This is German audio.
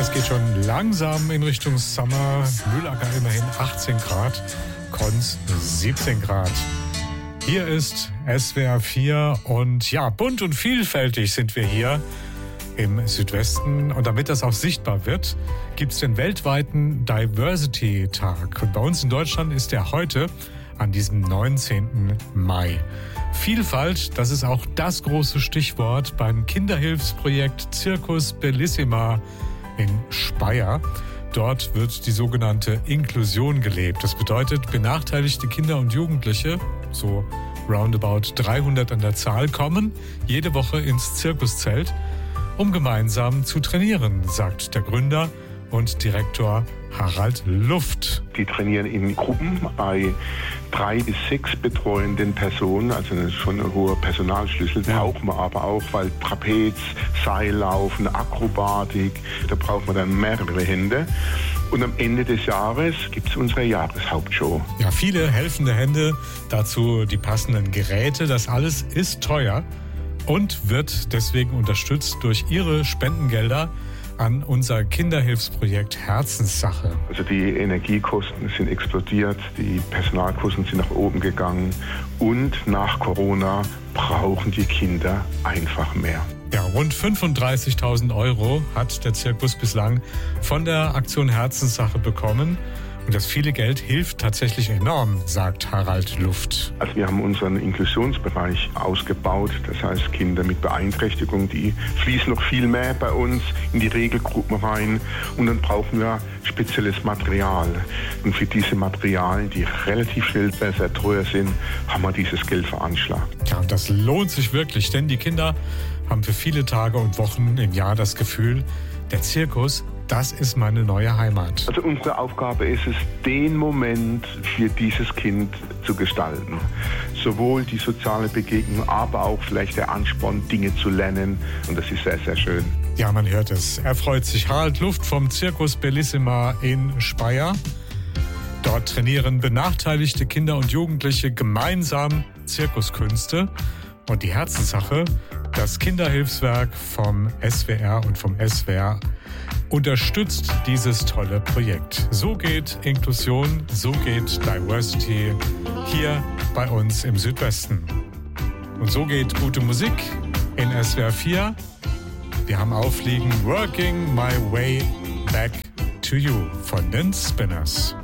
es geht schon langsam in Richtung Sommer. Mühlacker immerhin 18 Grad, Konz 17 Grad. Hier ist SWR 4 und ja, bunt und vielfältig sind wir hier im Südwesten. Und damit das auch sichtbar wird, gibt es den weltweiten Diversity-Tag. Und bei uns in Deutschland ist der heute an diesem 19. Mai. Vielfalt, das ist auch das große Stichwort beim Kinderhilfsprojekt Circus Bellissima in Speyer. Dort wird die sogenannte Inklusion gelebt. Das bedeutet, benachteiligte Kinder und Jugendliche, so roundabout 300 an der Zahl, kommen jede Woche ins Zirkuszelt, um gemeinsam zu trainieren, sagt der Gründer und Direktor Harald Luft. Die trainieren in Gruppen bei 3 bis 6 betreuenden Personen, also das ist schon ein hoher Personalschlüssel. Braucht man aber auch, weil Trapez, Seillaufen, Akrobatik, da braucht man dann mehrere Hände. Und am Ende des Jahres gibt es unsere Jahreshauptshow. Ja, viele helfende Hände, dazu die passenden Geräte. Das alles ist teuer und wird deswegen unterstützt durch Ihre Spendengelder an unser Kinderhilfsprojekt Herzenssache. Also die Energiekosten sind explodiert, die Personalkosten sind nach oben gegangen und nach Corona brauchen die Kinder einfach mehr. Ja, rund 35.000 Euro hat der Zirkus bislang von der Aktion Herzenssache bekommen. Und das viele Geld hilft tatsächlich enorm, sagt Harald Luft. Also wir haben unseren Inklusionsbereich ausgebaut. Das heißt, Kinder mit Beeinträchtigung, die fließen noch viel mehr bei uns in die Regelgruppen rein. Und dann brauchen wir spezielles Material. Und für diese Materialien, die relativ schnell sehr teuer sind, haben wir dieses Geld veranschlagt. Ja, und das lohnt sich wirklich, denn die Kinder haben für viele Tage und Wochen im Jahr das Gefühl, der Zirkus, das ist meine neue Heimat. Also unsere Aufgabe ist es, den Moment für dieses Kind zu gestalten. Sowohl die soziale Begegnung, aber auch vielleicht der Ansporn, Dinge zu lernen. Und das ist sehr, sehr schön. Ja, man hört es. Er freut sich. Harald Luft vom Circus Bellissima in Speyer. Dort trainieren benachteiligte Kinder und Jugendliche gemeinsam Zirkuskünste. Und die Herzenssache, das Kinderhilfswerk vom SWR und vom SWR, unterstützt dieses tolle Projekt. So geht Inklusion, so geht Diversity hier bei uns im Südwesten. Und so geht gute Musik in SWR 4. Wir haben aufliegen Working My Way Back to You von den Spinners.